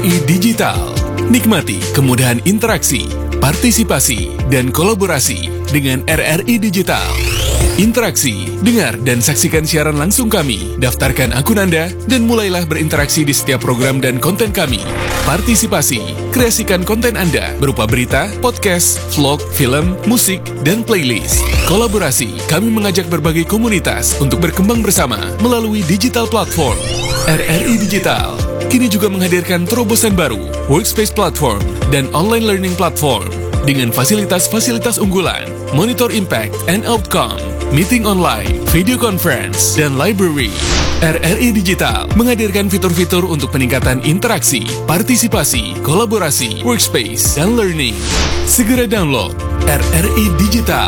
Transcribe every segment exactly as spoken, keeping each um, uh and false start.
I Digital. Nikmati kemudahan interaksi, partisipasi, dan kolaborasi dengan R R I Digital. Interaksi, dengar dan saksikan siaran langsung kami, daftarkan akun Anda, dan mulailah berinteraksi di setiap program dan konten kami. Partisipasi, kreasikan konten Anda berupa berita, podcast, vlog, film, musik, dan playlist. Kolaborasi, kami mengajak berbagai komunitas untuk berkembang bersama melalui digital platform. R R I Digital kini juga menghadirkan terobosan baru, workspace platform, dan online learning platform dengan fasilitas-fasilitas unggulan, monitor impact and outcome, meeting online, video conference, dan library. R R I Digital menghadirkan fitur-fitur untuk peningkatan interaksi, partisipasi, kolaborasi, workspace, dan learning. Segera download R R I Digital.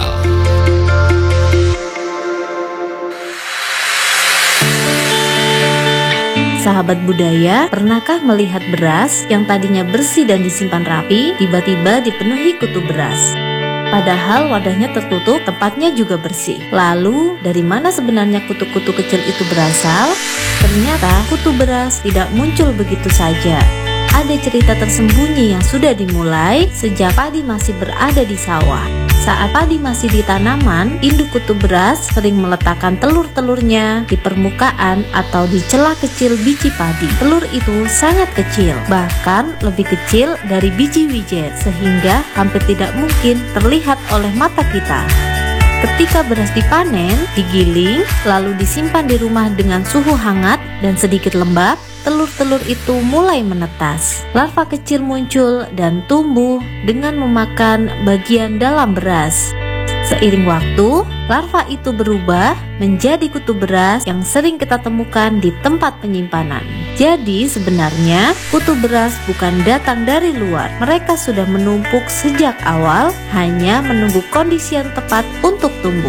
Sahabat budaya, pernahkah melihat beras yang tadinya bersih dan disimpan rapi, tiba-tiba dipenuhi kutu beras? Padahal wadahnya tertutup, tempatnya juga bersih. Lalu, dari mana sebenarnya kutu-kutu kecil itu berasal? Ternyata, kutu beras tidak muncul begitu saja. Ada cerita tersembunyi yang sudah dimulai sejak padi masih berada di sawah. Saat padi masih di tanaman, induk kutu beras sering meletakkan telur-telurnya di permukaan atau di celah kecil biji padi. Telur itu sangat kecil, bahkan lebih kecil dari biji wijen, sehingga hampir tidak mungkin terlihat oleh mata kita. Ketika beras dipanen, digiling, lalu disimpan di rumah dengan suhu hangat dan sedikit lembab, telur-telur itu mulai menetas. Larva kecil muncul dan tumbuh dengan memakan bagian dalam beras. Seiring waktu, larva itu berubah menjadi kutu beras yang sering kita temukan di tempat penyimpanan. Jadi sebenarnya kutu beras bukan datang dari luar. Mereka sudah menumpuk sejak awal, hanya menunggu kondisi yang tepat untuk tumbuh.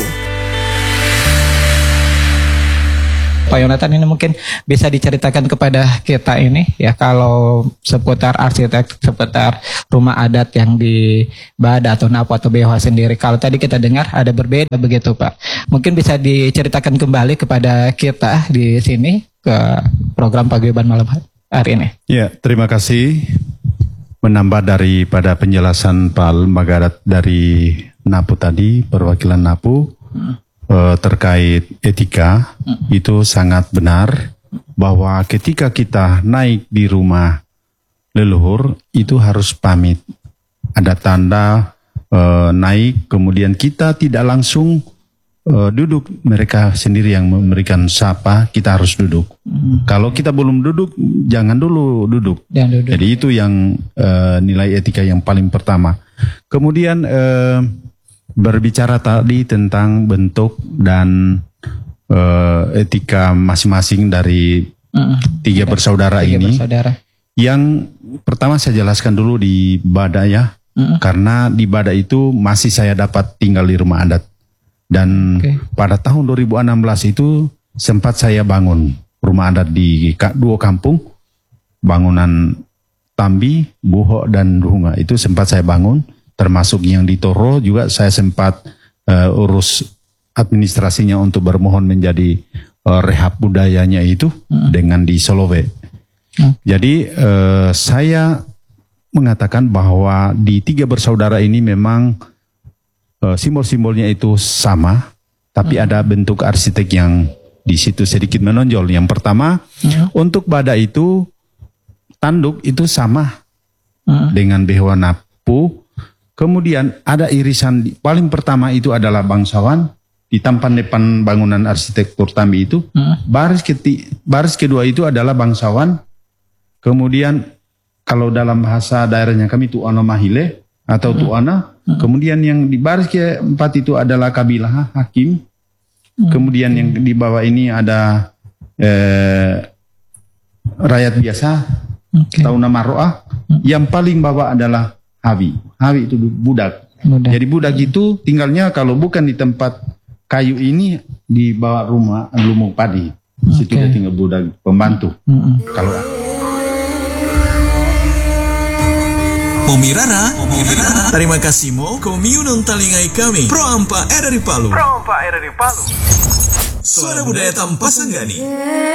Pak Yonatan, ini mungkin bisa diceritakan kepada kita ini ya, kalau seputar arsitek, seputar rumah adat yang di Bada atau Napu atau Beoha sendiri. Kalau tadi kita dengar ada berbeda begitu Pak. Mungkin bisa diceritakan kembali kepada kita di sini ke program Paguyuban malam hari ini. Ya, terima kasih. Menambah daripada penjelasan Pak Lembaga Adat dari Napu tadi, perwakilan Napu. Hmm. Terkait etika, hmm. itu sangat benar bahwa ketika kita naik di rumah leluhur itu harus pamit. Ada tanda e, naik, kemudian kita tidak langsung e, duduk, mereka sendiri yang memberikan sapa, kita harus duduk. Hmm. Kalau kita belum duduk, jangan dulu duduk. Jangan duduk. Jadi itu yang e, nilai etika yang paling pertama. Kemudian e, berbicara tadi tentang bentuk dan uh, etika masing-masing dari mm, tiga bersaudara tiga ini. Bersaudara. Yang pertama saya jelaskan dulu di Bada ya, mm. karena di Bada itu masih saya dapat tinggal di rumah adat. Dan okay. pada tahun dua ribu enam belas itu sempat saya bangun rumah adat di dua kampung, bangunan Tambi, Buho, dan Duhunga. Itu sempat saya bangun. Termasuk yang di Toro juga saya sempat uh, urus administrasinya untuk bermohon menjadi uh, rehab budayanya itu hmm. dengan di Solowe. Hmm. Jadi uh, saya mengatakan bahwa di tiga bersaudara ini memang uh, simbol-simbolnya itu sama, tapi hmm. ada bentuk arsitek yang di situ sedikit menonjol. Yang pertama, hmm. untuk Bada itu tanduk itu sama hmm. dengan Beoha Napu. Kemudian ada irisan, paling pertama itu adalah bangsawan, di tampan depan bangunan arsitektur Tambi itu. Hmm. Baris, keti, baris kedua itu adalah bangsawan, kemudian kalau dalam bahasa daerahnya kami Tuana Mahile atau hmm. Tuana, hmm. kemudian yang di baris keempat itu adalah kabilah Hakim, hmm. kemudian yang di bawah ini ada eh, rakyat biasa, okay. Tauna Maroa, hmm. yang paling bawah adalah Hawi. Hawi itu budak. budak. Jadi budak itu tinggalnya kalau bukan di tempat kayu ini di bawah rumah lumung padi. Di situ okay. dia tinggal budak pembantu. Mm-hmm. Kalau Pomirara, Pomirara, terima kasih mo komiunong talingai kami. Pro Ampa R R I Palu. Pro Ampa R R I Palu. Suara budaya tanpa sanggani.